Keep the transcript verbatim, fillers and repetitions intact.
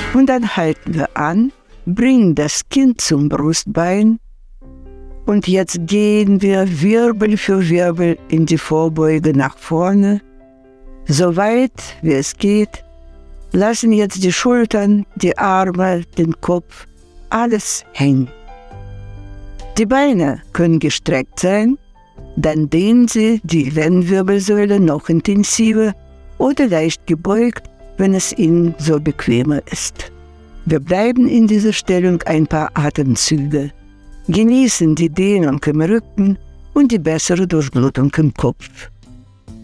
Und dann halten wir an, bringen das Kinn zum Brustbein und jetzt gehen wir Wirbel für Wirbel in die Vorbeuge nach vorne, so weit wie es geht, lassen jetzt die Schultern, die Arme, den Kopf, alles hängen. Die Beine können gestreckt sein, dann dehnen Sie die Lendenwirbelsäule noch intensiver oder leicht gebeugt, wenn es Ihnen so bequemer ist. Wir bleiben in dieser Stellung ein paar Atemzüge, genießen die Dehnung im Rücken und die bessere Durchblutung im Kopf.